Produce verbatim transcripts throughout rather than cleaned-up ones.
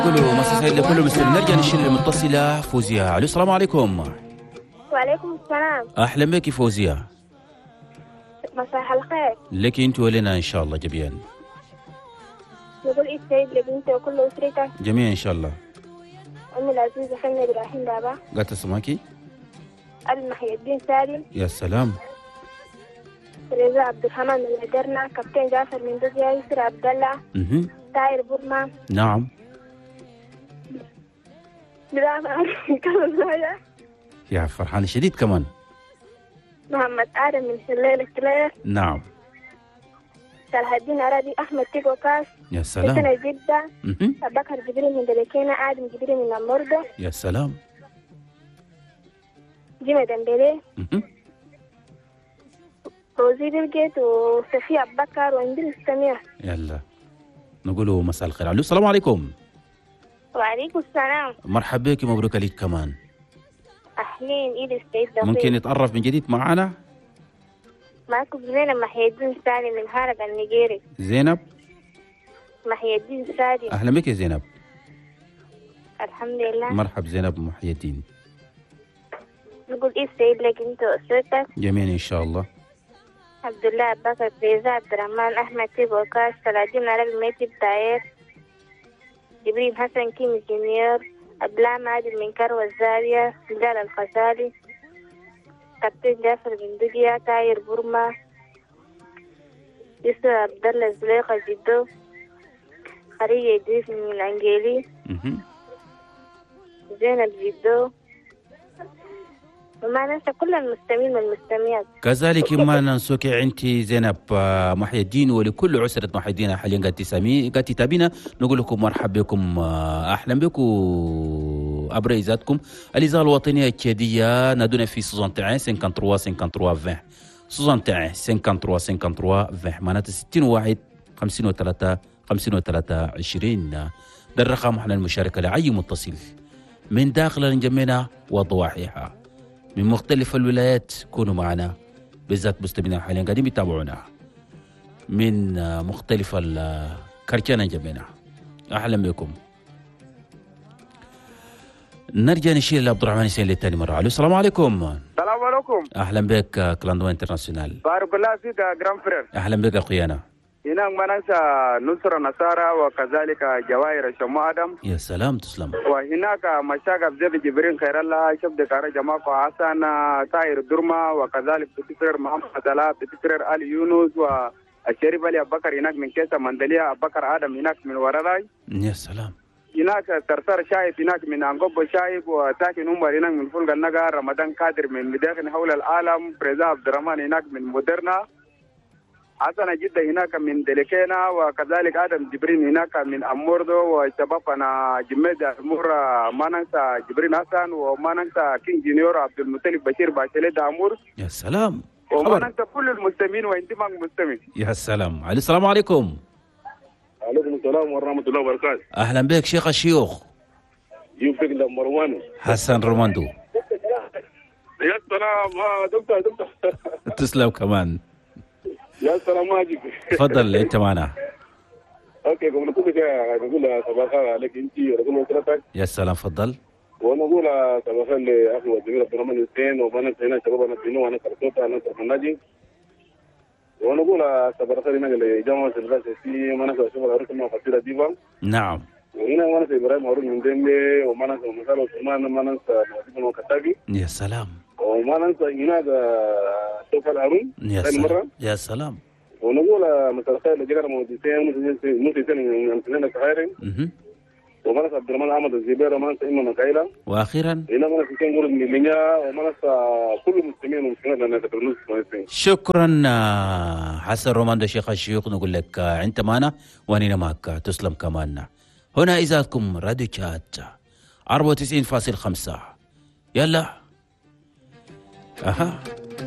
كله مساء سعيد لكل مسلم. نرجع للشله المتصله فوزيا. علو السلام عليكم. وعليكم السلام. اهلا بك فوزيا. مساء الخير. لك انت ولنا ان شاء الله جميعا. نقول عيد سعيد لك انت وكل اسرتك جميعا ان شاء الله. امي العزيزه خلنا ابراهيم بابا. قالت اسمعكي. ابي محي الدين سالم. يا سلام. رضا عبد الرحمن من مدرنا. كابتن جعفر من دزيا. يسر عبد الله. اها طاهر بورما. نعم. دراما كمان زوجة. يا فرحان شديد كمان. محمد آدم من شليل كلير. نعم. صلاح الدين عربي. أحمد تيجو كاس. يا سلام. سنة جدة. اها أبو بكر جبريل من دلكينا. آدم جبريل من المردة. يا سلام. جيمة دمبلي. اها روزي بلجيت وصفية أبو بكر وإندريس سمير. يلا نقولوا مساء الخير. علو السلام عليكم. وعليكم السلام. مرحبا بك مبروك عليك كمان. أهلين إيد السيد دقيق. ممكن نتعرف من جديد معنا؟ معكم زينب محي الدين سالم من هارب النيجيري. زينب. محي الدين سالم. اهلا بك يا زينب. الحمد لله. مرحب زينب محي الدين. نقول إيه السيد لك أنت وأسرتك. جميعا ان شاء الله. عبد الله أبو بكر فيزا عبد الرحمن أحمد تيبو كاس سلادين عربي ميتي بتاير جبريل حسن كيم جونيور أبلام عادل من كروة الزاوية بلال الخزالي كابتن جعفر بن دجيا تاير بورما يسر عبد الله زليقة جدو خريجة إدريس من الأنجيلي اها زينب جدو وما ننسى كل المستمعين والمستمعات. كذلك ما ننسوك انت زينب محي الدين ولكل عسرة محي الدين حاليا قاعد تسامي قاعد تتابعنا. نقول لكم مرحبا بكم اهلا بكم ابريزاتكم. الاذاعه الوطنيه التشاديه نادونا في واحد وستين خمسة وثلاثين خمسة وستين خمسة وثلاثين واحد وستين خمسة وثلاثين معناته ستين وواحد خمسين وثلاثة خمسين وثلاثة عشرين. ده الرقم احنا المشاركه لاي متصل من داخل الجمينه وضواحيها من مختلف الولايات. كونوا معنا بالذات مستمعين حاليا قاعدين بيتابعونا من مختلف الكركان جميعا. اهلا بكم. نرجع نشيل لعبد الرحمن حسين للثاني مره. علو السلام عليكم. السلام عليكم. اهلا بك كلاندو انترناسيونال. بارك الله فيك يا جرام فرير. اهلا بك اخويانا. هنا ما ننسى نصر نصارى وكذلك جواهر شمو ادم. يا سلام تسلم. وهناك مشاغب زيد جبرين خير الله شبد كار جماعه حسن طاهر درما وكذلك بتكرر محمد علاء بتكرر علي يونس والشريف علي ابو بكر هناك من كيسه مندليه ابو بكر ادم هناك من وراراي. يا سلام. هناك ترتر شايب هناك من انقب شايب وتاكي نمبر هناك من فلق النقا رمضان قادر من مداخل حول العالم بريزا عبد الرحمن هناك من مودرنا حسن جدا هناك من دلكينا وكذلك آدم جبرين هناك من أموردو وشبابنا جميد أمور ما ننسى جبرين حسن وما ننسى كينج جونيور عبد المطلب بشير باشلي دامور. يا سلام. وما ننسى كل المستمعين وانتماء المستمع. يا سلام. علي السلام عليكم. عليكم السلام ورحمة الله وبركاته. اهلا بك شيخ الشيوخ. يوفق لمروان حسن روماندو. يا سلام دكتور دكتور. تسلم كمان. يا سلام ماجيك. تفضل انت معنا. اوكي قبل كل شيء نقول صباح الخير عليك انت ورجل اسرتك. يا سلام تفضل. ونقول صباح الخير لاخي والزميل عبد الرحمن حسين وبنات هنا شبابنا بنو وانا كرتوتا انا النادي. ونقول صباح الخير هنا لجامعه الرئاسه في مناسبه شغل العروس مع قصيده ديفا. نعم. وهنا مناسبه ابراهيم هارون من ديمبي ومناسبه مسار عثمان مناسبه نصيب وكتابي. يا سلام. وما ننسى هناك شوف الهارون. يا سلام. يا سلام. ونقول مساء الخير لجيران مهندسين مهندسين من المسلمين الكهائرين. اها. ومناسبه عبد الرحمن احمد الزبير ومناسبه ايمن مكايلا. واخيرا هنا مناسبه نقول من لينيا ومناسبه كل المسلمين والمسلمات لنا تبرنوس كويسين. شكرا حسن روماندو شيخ الشيوخ. نقول لك انت معنا وانا معك. تسلم كمان. هنا اذاعتكم راديو تشات أربعة وتسعين فاصلة خمسة. يلا اها.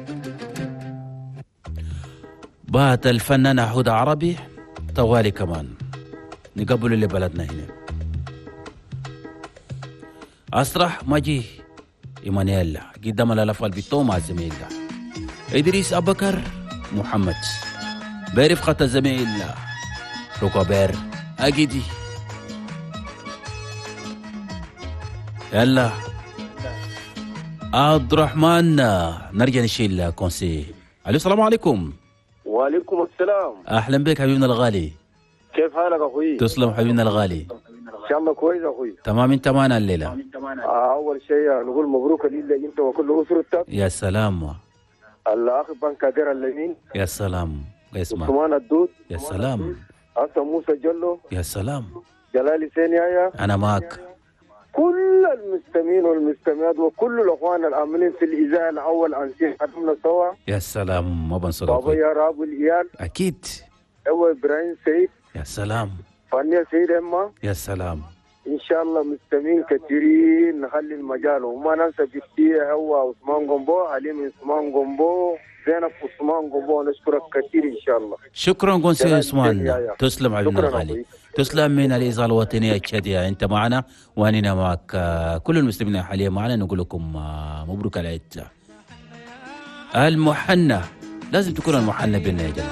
بات الفنان هدى عربي طوالي كمان نقبل اللي بلدنا هنا. أسرح ماجي إيمانييلا قدام الألف البيتو مع زميلنا إدريس أبو بكر محمد برفقة زميلنا روكوبير أجدي يلا عبد الرحمن، نرجع نشيل كونسي. الو السلام عليكم. وعليكم السلام. اهلا بك حبيبنا الغالي. كيف حالك اخوي؟ تسلم حبيبنا الغالي. ان شاء الله كويس اخوي. تمام، انت معنا الليله. آه اول شيء نقول مبروك لله انت وكل اسرتك. يا سلام. الاخ بن كادر الليمين. يا سلام. اسمع. عثمان الدود. يا سلام. حسن موسى جلو. يا سلام. جلال سينيايا. انا معك. كل المستمعين والمستمعات وكل الاخوان العاملين في الاذاعه الاول انسين خدمنا سوا. يا سلام، ما بنصر بابا يا راب الايال. اكيد. ايوه ابراهيم سيد. يا سلام. فانيا سيد اما. يا سلام. ان شاء الله مستمعين كثيرين نخلي المجال وما ننسى بكتير هو عثمان قنبو، عليم عثمان قنبو، زينب عثمان قنبو، نشكرك كثير ان شاء الله. شكرا قنصل عثمان، تسلم حبيبنا الغالي. تسلم من الإذاعة الوطنية الشادية، أنت معنا وأننا معك. كل المسلمين حاليا معنا، نقول لكم مبروك العيد. المحنة لازم تكون المحنة بيننا يا جماعة.